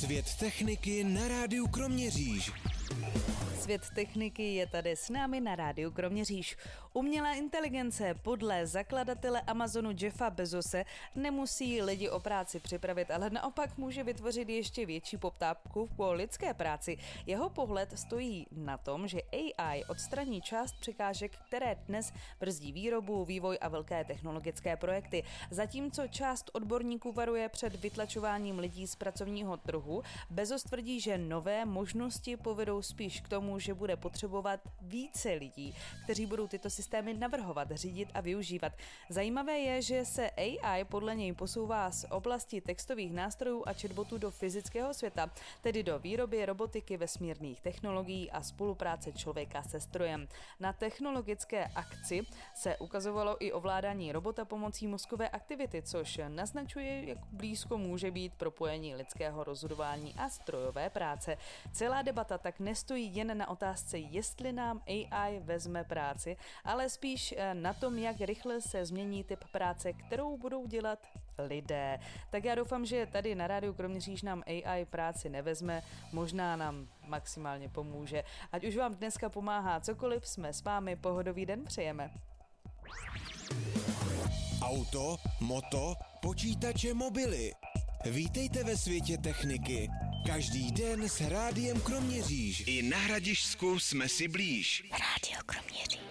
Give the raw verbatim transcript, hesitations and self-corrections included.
Svět techniky na rádiu Kroměříž. Svět techniky je tady s námi na rádiu Kroměříž. Umělá inteligence podle zakladatele Amazonu Jeffa Bezose nemusí lidi o práci připravit, ale naopak může vytvořit ještě větší poptávku po lidské práci. Jeho pohled stojí na tom, že A I odstraní část překážek, které dnes brzdí výrobu, vývoj a velké technologické projekty. Zatímco část odborníků varuje před vytlačováním lidí z pracovního trhu, Bezos tvrdí, že nové možnosti povedou spíš k tomu, že bude potřebovat více lidí, kteří budou tyto systémy navrhovat, řídit a využívat. Zajímavé je, že se A I podle něj posouvá z oblasti textových nástrojů a chatbotů do fyzického světa, tedy do výroby, robotiky, vesmírných technologií a spolupráce člověka se strojem. Na technologické akci se ukazovalo i ovládání robota pomocí mozkové aktivity, což naznačuje, jak blízko může být propojení lidského rozhodování a strojové práce. Celá debata tak nestojí jen na otázce, jestli nám A I vezme práci, ale spíš na tom, jak rychle se změní typ práce, kterou budou dělat lidé. Tak já doufám, že tady na rádiu Kroměříž nám A I práci nevezme, možná nám maximálně pomůže. Ať už vám dneska pomáhá cokoliv, jsme s vámi, pohodový den přejeme. Auto, moto, počítače, mobily. Vítejte ve světě techniky. Každý den s rádiem Kroměříž. I na Hradišťsku jsme si blíž. Rádio Kroměříž.